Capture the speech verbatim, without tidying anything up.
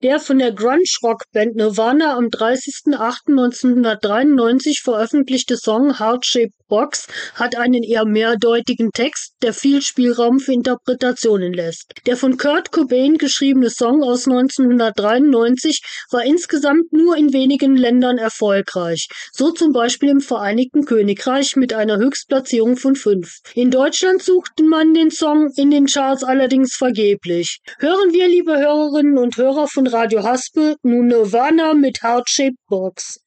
Der von der Grunge-Rock-Band Nirvana am dreißigsten achten neunzehnhundertdreiundneunzig veröffentlichte Song Heart-Shaped Box hat einen eher mehrdeutigen Text, der viel Spielraum für Interpretationen lässt. Der von Kurt Cobain geschriebene Song aus neunzehnhundertdreiundneunzig war insgesamt nur in wenigen Ländern erfolgreich, so zum Beispiel im Vereinigten Königreich mit einer Höchstplatzierung von fünf. In Deutschland suchte man den Song in den Charts allerdings vergeblich. Hören wir, liebe Hörerinnen und Hörer von Radio Haspel, nun Nirvana mit Heart-Shaped Box.